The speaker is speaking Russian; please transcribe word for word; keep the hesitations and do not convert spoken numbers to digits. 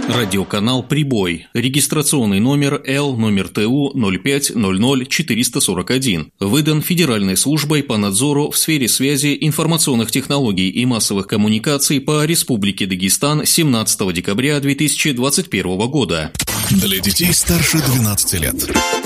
Радиоканал «Прибой». Регистрационный номер Л номер Т У ноль пять ноль ноль четыреста сорок один. Выдан Федеральной службой по надзору в сфере связи, информационных технологий и массовых коммуникаций по Республике Дагестан семнадцатого декабря две тысячи двадцать первого года. Для детей старше двенадцати лет.